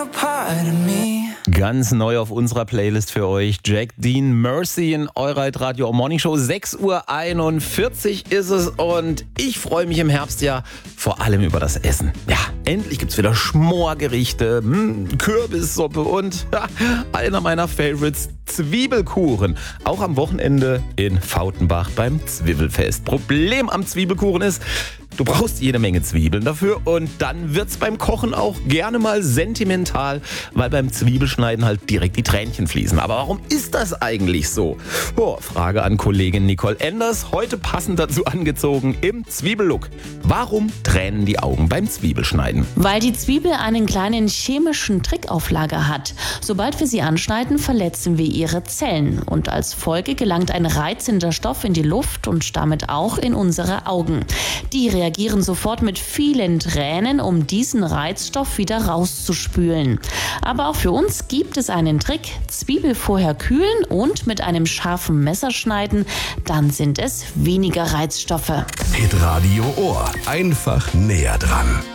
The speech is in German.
a part of me. Ganz neu auf unserer Playlist für euch. Jack Dean, Mercy in eurer Radio Morning Show. 6:41 Uhr ist es und ich freue mich im Herbst ja vor allem über das Essen. Ja, endlich gibt's wieder Schmorgerichte, Kürbissuppe und einer meiner Favorites, Zwiebelkuchen. Auch am Wochenende in Fautenbach beim Zwiebelfest. Problem am Zwiebelkuchen ist, du brauchst jede Menge Zwiebeln dafür und dann wird's beim Kochen auch gerne mal sentimental, weil beim Zwiebelschneiden halt direkt die Tränchen fließen. Aber warum ist das eigentlich so? Frage an Kollegin Nicole Enders, heute passend dazu angezogen im Zwiebellook. Warum tränen die Augen beim Zwiebelschneiden? Weil die Zwiebel einen kleinen chemischen Trick auf Lager hat. Sobald wir sie anschneiden, verletzen wir ihre Zellen. Und als Folge gelangt ein reizender Stoff in die Luft und damit auch in unsere Augen. Die reagieren sofort mit vielen Tränen, um diesen Reizstoff wieder rauszuspülen. Aber auch für uns gibt es einen Trick. Zwiebel vorher kühlen und mit einem scharfen Messer schneiden, dann sind es weniger Reizstoffe. Hitradio Ohr. Einfach näher dran.